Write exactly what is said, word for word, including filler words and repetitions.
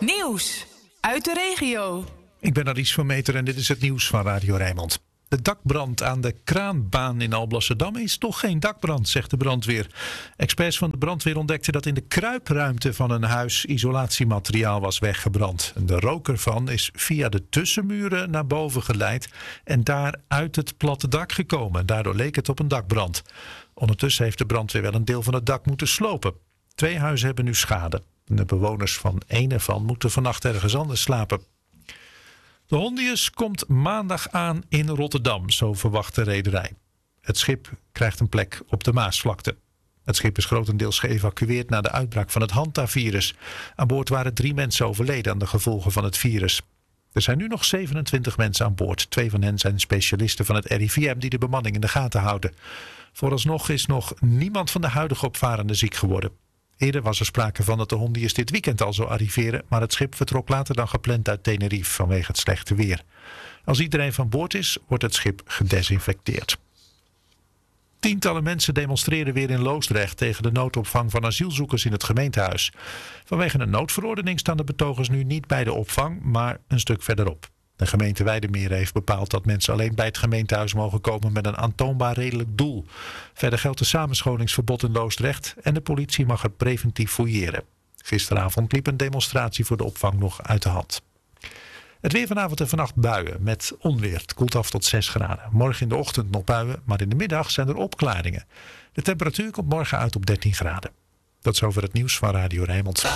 Nieuws uit de regio. Ik ben Aries van Meter en dit is het nieuws van Radio Rijnmond. De dakbrand aan de Kraanbaan in Alblasserdam is toch geen dakbrand, zegt de brandweer. Experts van de brandweer ontdekten dat in de kruipruimte van een huis isolatiemateriaal was weggebrand. De rook ervan is via de tussenmuren naar boven geleid en daar uit het platte dak gekomen. Daardoor leek het op een dakbrand. Ondertussen heeft de brandweer wel een deel van het dak moeten slopen. Twee huizen hebben nu schade. De bewoners van één ervan moeten vannacht ergens anders slapen. De Hondius komt maandag aan in Rotterdam, zo verwacht de rederij. Het schip krijgt een plek op de Maasvlakte. Het schip is grotendeels geëvacueerd na de uitbraak van het Hanta-virus. Aan boord waren drie mensen overleden aan de gevolgen van het virus. Er zijn nu nog zevenentwintig mensen aan boord. Twee van hen zijn specialisten van het R I V M die de bemanning in de gaten houden. Vooralsnog is nog niemand van de huidige opvarenden ziek geworden. Eerder was er sprake van dat de Hondius dit weekend al zou arriveren, maar het schip vertrok later dan gepland uit Tenerife vanwege het slechte weer. Als iedereen van boord is, wordt het schip gedesinfecteerd. Tientallen mensen demonstreren weer in Loosdrecht tegen de noodopvang van asielzoekers in het gemeentehuis. Vanwege een noodverordening staan de betogers nu niet bij de opvang, maar een stuk verderop. De gemeente Weidemeren heeft bepaald dat mensen alleen bij het gemeentehuis mogen komen met een aantoonbaar redelijk doel. Verder geldt een samenscholingsverbod in Loosdrecht en de politie mag er preventief fouilleren. Gisteravond liep een demonstratie voor de opvang nog uit de hand. Het weer vanavond en vannacht buien met onweer. Het koelt af tot zes graden. Morgen in de ochtend nog buien, maar in de middag zijn er opklaringen. De temperatuur komt morgen uit op dertien graden. Tot zover het nieuws van Radio Rijnmond.